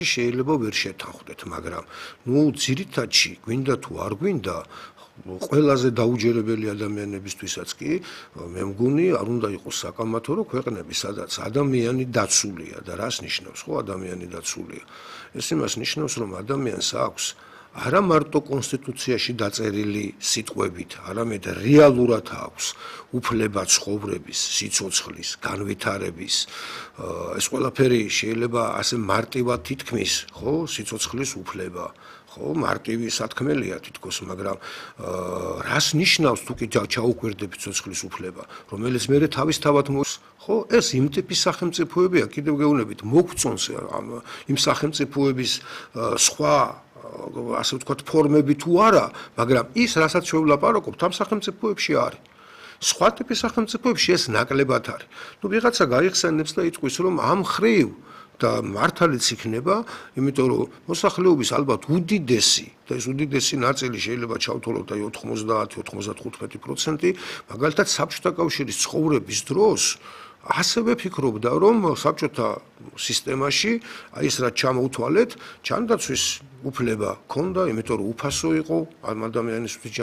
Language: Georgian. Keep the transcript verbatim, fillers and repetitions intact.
შეიძლება ვერ შეთანხმდეთ, მაგრამ ნუ ძირითადში გვინდა თუ არ გვინდა ყველაზე დაუჯერებელი ადამიანებისთვისაც კი მე მგონი არ უნდა იყოს საკამათო რომ ქვეყნები სადაც ადამიანი დაცულია და რას ნიშნავს ხო ადამიანი დაცულია ეს იმას ნიშნავს რომ ადამიანს აქვს არა მარტო კონსტიტუციაში დაწერილი სიტყვებით, არამედ რეალურად აქვს უფლება ცხოვრების, სიცოცხლის, განვითარების. ეს ყველაფერი შეიძლება ასე მარტივად თითქმის, ხო, სიცოცხლის უფლება, ხო, მარტივი სათქმელია თითქოს, მაგრამ რას ნიშნავს თუ კი ჩაუკვირდებით სიცოცხლის უფლება, რომელიც მე თავისთავად მოს, ხო, ეს იმ ტიპის სახელმწიფოებია, კიდევ გეუბნებით, მოგწონს იმ სახელმწიფოების სხვა ასე ვთქვათ ფორმები თუ არა, მაგრამ ის რასაც შევლაპარაკობთ, ამ სახელმწიფოებში არის. სხვა ტიპის სახელმწიფოებში ეს ნაკლებად არის. ნუ ვიღაცა გაიხსენებს და იტყვის, რომ ამ ხრივ და მართალიც იქნება, იმიტომ რომ მოსახლეობის ალბათ უდიდესი და ეს უდიდესი ნაწილი შეიძლება ჩავთვალოთ აი ოთხმოცდაათი ოცდათხუთმეტი პროცენტი, მაგალითად საბჭოთა კავშირის ცხოვრების დროს ასევე ფიქრობდა, რომ საბჭოთა სისტემაში აი ეს რაც ჩამოვთვალეთ, ჯანდაცვის უფლება ჰქონდა, იმიტომ რომ უფასო იყო ამ ადამიანისთვის